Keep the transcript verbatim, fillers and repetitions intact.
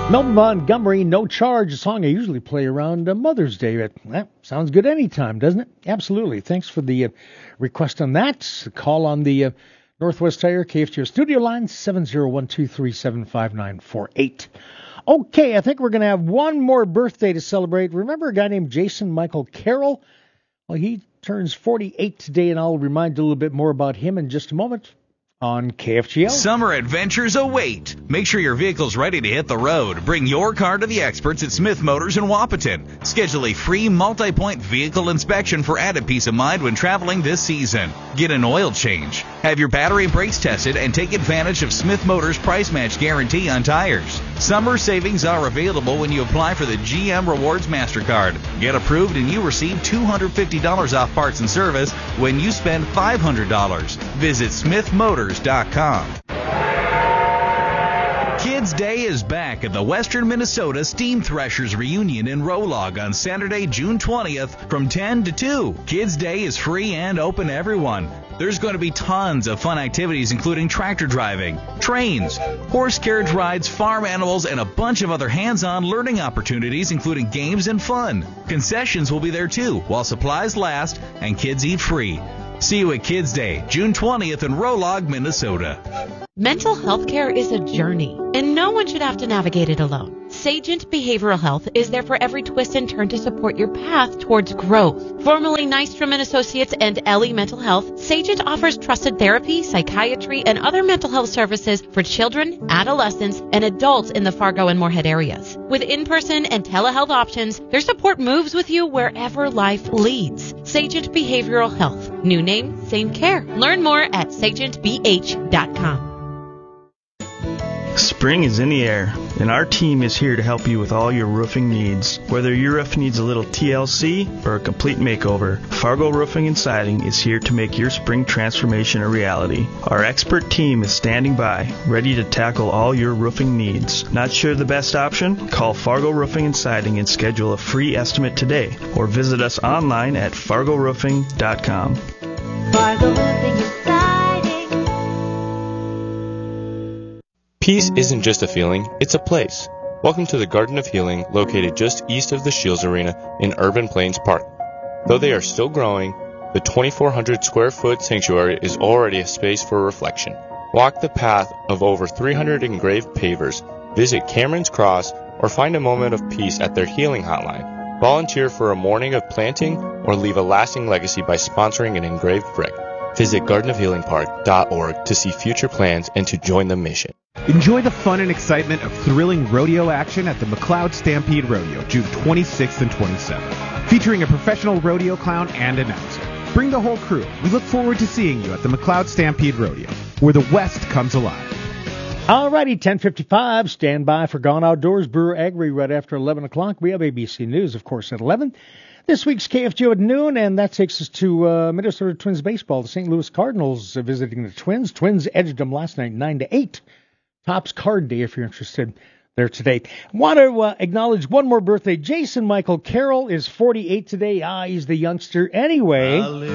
Melvin Montgomery, No Charge, a song I usually play around uh, Mother's Day. But, well, sounds good anytime, doesn't it? Absolutely. Thanks for the uh, request on that. Call on the uh, Northwest Tire K F G O studio line, seven oh one, two three seven, five nine four eight. Okay, I think we're going to have one more birthday to celebrate. Remember a guy named Jason Michael Carroll? Well, he turns forty-eight today, and I'll remind you a little bit more about him in just a moment on K F G O. Summer adventures await. Make sure your vehicle's ready to hit the road. Bring your car to the experts at Smith Motors in Wapaton. Schedule a free multi-point vehicle inspection for added peace of mind when traveling this season. Get an oil change. Have your battery and brakes tested and take advantage of Smith Motors price match guarantee on tires. Summer savings are available when you apply for the G M Rewards MasterCard. Get approved and you receive two hundred fifty dollars off parts and service when you spend five hundred dollars. Visit smith motors dot com. Kids Day is back at the Western Minnesota Steam Threshers Reunion in Rolog on Saturday, June twentieth from ten to two. Kids Day is free and open to everyone. There's going to be tons of fun activities including tractor driving, trains, horse carriage rides, farm animals, and a bunch of other hands-on learning opportunities including games and fun. Concessions will be there too while supplies last and kids eat free. See you at Kids Day, June twentieth in Rolog, Minnesota. Mental health care is a journey, and no one should have to navigate it alone. Sagent Behavioral Health is there for every twist and turn to support your path towards growth. Formerly Nystrom and Associates and Ellie Mental Health, Sagent offers trusted therapy, psychiatry, and other mental health services for children, adolescents, and adults in the Fargo and Moorhead areas. With in-person and telehealth options, their support moves with you wherever life leads. Sagent Behavioral Health. New name, same care. Learn more at sagent b h dot com. Spring is in the air, and our team is here to help you with all your roofing needs. Whether your roof needs a little T L C or a complete makeover, Fargo Roofing and Siding is here to make your spring transformation a reality. Our expert team is standing by, ready to tackle all your roofing needs. Not sure the best option? Call Fargo Roofing and Siding and schedule a free estimate today, or visit us online at fargo roofing dot com. Fargo Roofing and Siding. Peace isn't just a feeling, it's a place. Welcome to the Garden of Healing, located just east of the Shields Arena in Urban Plains Park. Though they are still growing, the twenty-four hundred square foot sanctuary is already a space for reflection. Walk the path of over three hundred engraved pavers, visit Cameron's Cross, or find a moment of peace at their healing hotline. Volunteer for a morning of planting or leave a lasting legacy by sponsoring an engraved brick. Visit garden of healing park dot org to see future plans and to join the mission. Enjoy the fun and excitement of thrilling rodeo action at the McLeod Stampede Rodeo, June twenty-sixth and twenty-seventh, featuring a professional rodeo clown and announcer. Bring the whole crew. We look forward to seeing you at the McLeod Stampede Rodeo, where the West comes alive. Alrighty, ten fifty-five. Stand by for Gone Outdoors, Brewer Agri right after eleven o'clock. We have A B C News, of course, at eleven. This week's K F G O at noon, and that takes us to uh, Minnesota Twins baseball. The Saint Louis Cardinals uh, visiting the Twins. Twins edged them last night, nine to eight. Topps Card Day, if you're interested there today. Want to uh, acknowledge one more birthday. Jason Michael Carroll is forty-eight today. Ah, he's the youngster anyway.